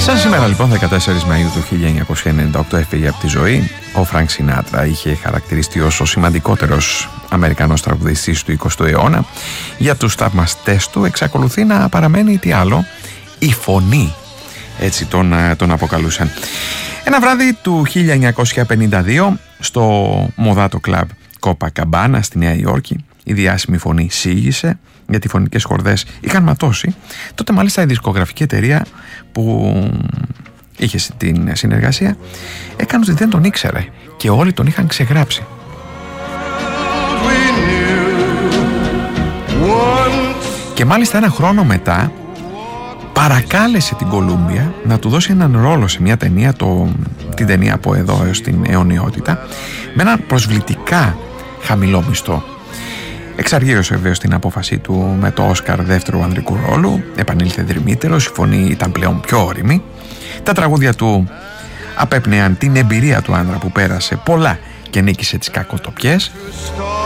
Σαν σήμερα λοιπόν 14 Μαΐου του 1998 έφυγε από τη ζωή. Ο Φρανκ Σινάτρα είχε χαρακτηριστεί ως ο σημαντικότερος Αμερικανός τραγουδιστής του 20ου αιώνα. Για τους θαυμαστές του εξακολουθεί να παραμένει τι άλλο, η φωνή, έτσι τον αποκαλούσαν. Ένα βράδυ του 1952 στο μοδάτο κλαμπ Κόπακαμπάνα στη Νέα Υόρκη η διάσημη φωνή σίγησε, γιατί οι φωνικές χορδές είχαν ματώσει. Τότε μάλιστα η δισκογραφική εταιρεία που είχε την συνεργασία έκανε ότι δεν τον ήξερε και όλοι τον είχαν ξεγράψει. Και μάλιστα ένα χρόνο μετά παρακάλεσε την Κολούμπια να του δώσει έναν ρόλο σε μια ταινία, την ταινία από εδώ έως την αιωνιότητα, με έναν προσβλητικά χαμηλό μισθό. Εξαργύρωσε βεβαίως την απόφασή του με το Όσκαρ δεύτερου ανδρικού ρόλου, επανήλθε δρυμύτερος, η φωνή ήταν πλέον πιο ώριμη. Τα τραγούδια του απέπνεαν την εμπειρία του άνδρα που πέρασε πολλά και νίκησε τις κακοτοπιές.